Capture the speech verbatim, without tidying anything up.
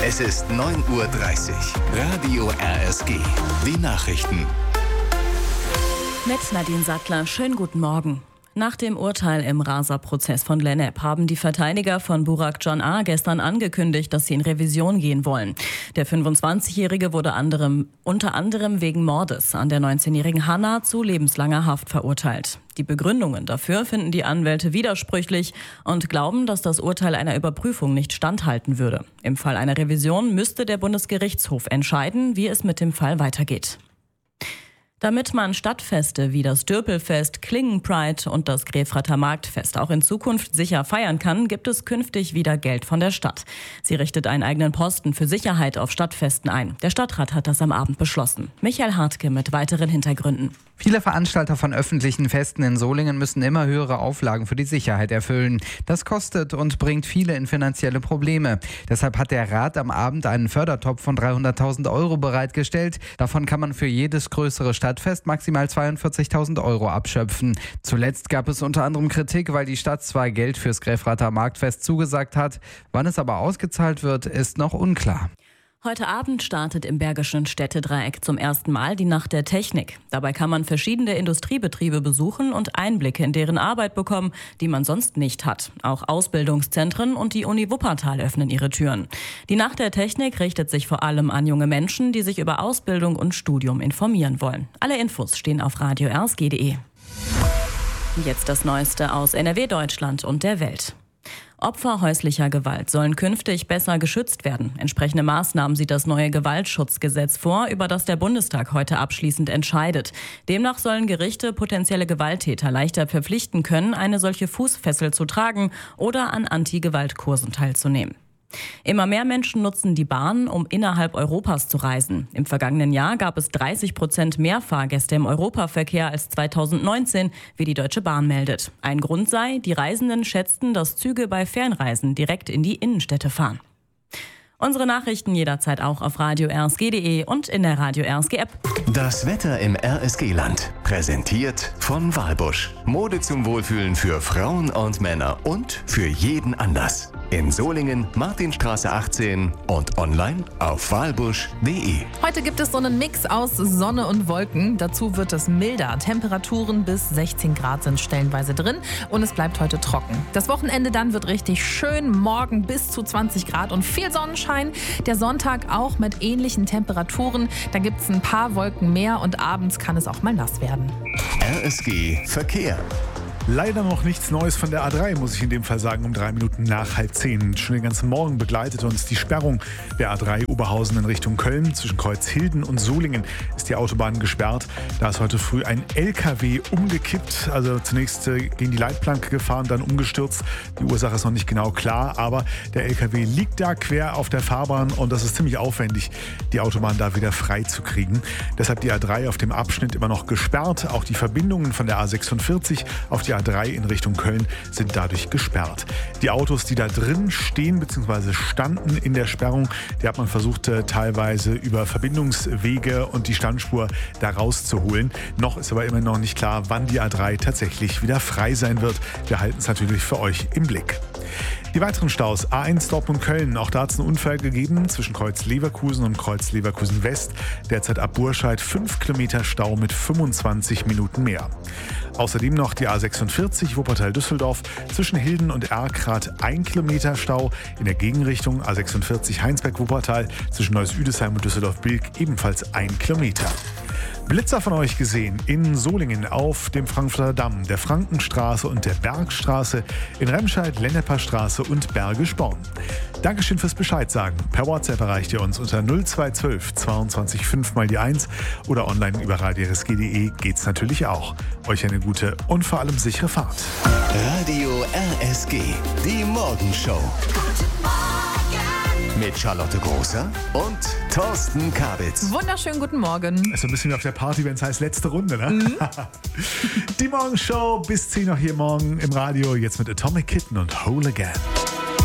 Es ist neun Uhr dreißig. Radio R S G. Die Nachrichten. Mit Nadine Sattler. Schönen guten Morgen. Nach dem Urteil im Rasa-Prozess von Lennep haben die Verteidiger von Burak Can A. gestern angekündigt, dass sie in Revision gehen wollen. Der fünfundzwanzigjährige wurde anderem, unter anderem wegen Mordes an der neunzehnjährigen Hanna zu lebenslanger Haft verurteilt. Die Begründungen dafür finden die Anwälte widersprüchlich und glauben, dass das Urteil einer Überprüfung nicht standhalten würde. Im Fall einer Revision müsste der Bundesgerichtshof entscheiden, wie es mit dem Fall weitergeht. Damit man Stadtfeste wie das Dürpelfest, Klingen-Pride und das Grefrather Marktfest auch in Zukunft sicher feiern kann, gibt es künftig wieder Geld von der Stadt. Sie richtet einen eigenen Posten für Sicherheit auf Stadtfesten ein. Der Stadtrat hat das am Abend beschlossen. Michael Hartke mit weiteren Hintergründen. Viele Veranstalter von öffentlichen Festen in Solingen müssen immer höhere Auflagen für die Sicherheit erfüllen. Das kostet und bringt viele in finanzielle Probleme. Deshalb hat der Rat am Abend einen Fördertopf von dreihunderttausend Euro bereitgestellt. Davon kann man für jedes größere Stadtfest maximal zweiundvierzigtausend Euro abschöpfen. Zuletzt gab es unter anderem Kritik, weil die Stadt zwar Geld fürs Grefrather Marktfest zugesagt hat. Wann es aber ausgezahlt wird, ist noch unklar. Heute Abend startet im Bergischen Städtedreieck zum ersten Mal die Nacht der Technik. Dabei kann man verschiedene Industriebetriebe besuchen und Einblicke in deren Arbeit bekommen, die man sonst nicht hat. Auch Ausbildungszentren und die Uni Wuppertal öffnen ihre Türen. Die Nacht der Technik richtet sich vor allem an junge Menschen, die sich über Ausbildung und Studium informieren wollen. Alle Infos stehen auf radio r s g punkt d e. Jetzt das Neueste aus N R W, Deutschland und der Welt. Opfer häuslicher Gewalt sollen künftig besser geschützt werden. Entsprechende Maßnahmen sieht das neue Gewaltschutzgesetz vor, über das der Bundestag heute abschließend entscheidet. Demnach sollen Gerichte potenzielle Gewalttäter leichter verpflichten können, eine solche Fußfessel zu tragen oder an Anti-Gewalt-Kursen teilzunehmen. Immer mehr Menschen nutzen die Bahn, um innerhalb Europas zu reisen. Im vergangenen Jahr gab es dreißig Prozent mehr Fahrgäste im Europaverkehr als zweitausendneunzehn, wie die Deutsche Bahn meldet. Ein Grund sei, die Reisenden schätzten, dass Züge bei Fernreisen direkt in die Innenstädte fahren. Unsere Nachrichten jederzeit auch auf radio r s g punkt d e und in der Radio R S G App. Das Wetter im R S G-Land. Präsentiert von Walbusch. Mode zum Wohlfühlen für Frauen und Männer und für jeden Anlass. In Solingen, Martinstraße achtzehn und online auf walbusch punkt d e. Heute gibt es so einen Mix aus Sonne und Wolken. Dazu wird es milder. Temperaturen bis sechzehn Grad sind stellenweise drin und es bleibt heute trocken. Das Wochenende dann wird richtig schön. Morgen bis zu zwanzig Grad und viel Sonnenschein. Der Sonntag auch mit ähnlichen Temperaturen. Da gibt es ein paar Wolken mehr und abends kann es auch mal nass werden. R S G Verkehr. Leider noch nichts Neues von der A drei, muss ich in dem Fall sagen, um drei Minuten nach halb zehn. Schon den ganzen Morgen begleitet uns die Sperrung der A drei Oberhausen in Richtung Köln. Zwischen Kreuzhilden und Solingen ist die Autobahn gesperrt. Da ist heute früh ein L K W umgekippt. Also zunächst äh, gegen die Leitplanke gefahren, dann umgestürzt. Die Ursache ist noch nicht genau klar, aber der L K W liegt da quer auf der Fahrbahn und das ist ziemlich aufwendig, die Autobahn da wieder frei zu kriegen. Deshalb die A drei auf dem Abschnitt immer noch gesperrt. Auch die Verbindungen von der A sechsundvierzig auf die A drei in Richtung Köln sind dadurch gesperrt. Die Autos, die da drin stehen bzw. standen in der Sperrung, die hat man versucht äh, teilweise über Verbindungswege und die Standspur da rauszuholen. Noch ist aber immer noch nicht klar, wann die A drei tatsächlich wieder frei sein wird. Wir halten es natürlich für euch im Blick. Die weiteren Staus: A eins Dortmund-Köln. Auch da hat es einen Unfall gegeben zwischen Kreuz Leverkusen und Kreuz Leverkusen West. Derzeit ab Burscheid fünf Kilometer Stau mit fünfundzwanzig Minuten mehr. Außerdem noch die A sechsundvierzig Wuppertal-Düsseldorf zwischen Hilden und Erkrath ein Kilometer Stau. In der Gegenrichtung A sechsundvierzig Heinsberg-Wuppertal zwischen Neuss-Üdesheim und Düsseldorf-Bilk ebenfalls ein Kilometer. Blitzer von euch gesehen in Solingen auf dem Frankfurter Damm, der Frankenstraße und der Bergstraße, in Remscheid, Lenneper Straße und Bergisch Born. Dankeschön fürs Bescheid sagen. Per WhatsApp erreicht ihr uns unter null zwei eins zwei zweiundzwanzig fünf mal die eins oder online über radio r s g punkt d e geht's natürlich auch. Euch eine gute und vor allem sichere Fahrt. Radio R S G, die Morgenshow. Mit Charlotte Großer und Thorsten Kabitz. Wunderschönen guten Morgen. Ist so ein bisschen wie auf der Party, wenn es heißt letzte Runde, ne? Mhm. Die Morgenshow bis zehn noch hier morgen im Radio. Jetzt mit Atomic Kitten und Whole Again.